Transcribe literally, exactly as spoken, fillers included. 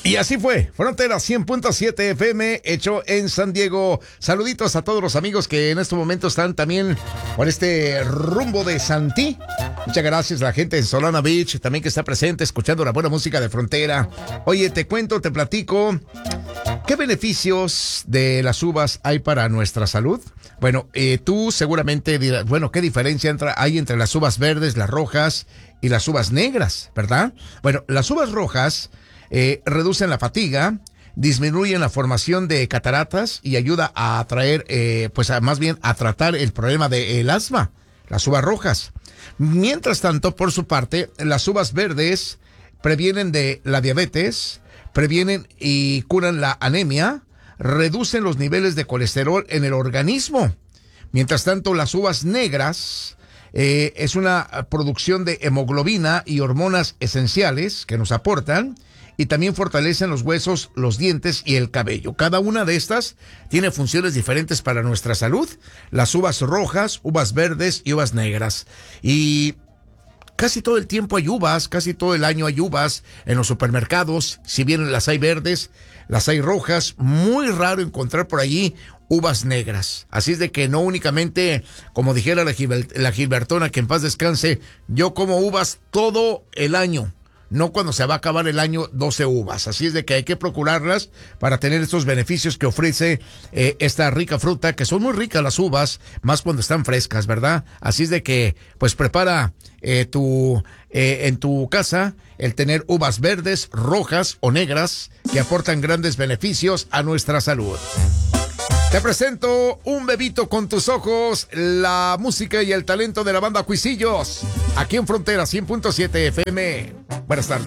Y así fue, Frontera cien punto siete F M, hecho en San Diego. Saluditos a todos los amigos que en este momento están también por este rumbo de Santí. Muchas gracias a la gente en Solana Beach, también que está presente escuchando la buena música de Frontera. Oye, te cuento, te platico, ¿qué beneficios de las uvas hay para nuestra salud? Bueno, eh, tú seguramente dirás, bueno, ¿qué diferencia entra, hay entre las uvas verdes, las rojas y las uvas negras, verdad? Bueno, las uvas rojas Eh, reducen la fatiga, disminuyen la formación de cataratas y ayuda a atraer, eh, pues a, más bien a tratar el problema del asma, las uvas rojas. Mientras tanto, por su parte, las uvas verdes previenen de la diabetes, previenen y curan la anemia, reducen los niveles de colesterol en el organismo. Mientras tanto, las uvas negras eh, es una producción de hemoglobina y hormonas esenciales que nos aportan y también fortalecen los huesos, los dientes y el cabello. Cada una de estas tiene funciones diferentes para nuestra salud. Las uvas rojas, uvas verdes y uvas negras. Y casi todo el tiempo hay uvas, casi todo el año hay uvas en los supermercados. Si bien las hay verdes, las hay rojas. Muy raro encontrar por allí uvas negras. Así es de que no únicamente, como dijera la, Gilbert, la Gilbertona, que en paz descanse, yo como uvas todo el año. No cuando se va a acabar el año doce uvas. Así es de que hay que procurarlas para tener estos beneficios que ofrece eh, esta rica fruta, que son muy ricas las uvas, más cuando están frescas, ¿verdad? Así es de que, pues prepara eh, tu, eh, en tu casa el tener uvas verdes, rojas o negras, que aportan grandes beneficios a nuestra salud. Te presento Un bebito con tus ojos, la música y el talento de la banda Cuisillos, aquí en Frontera cien punto siete F M. Buenas tardes.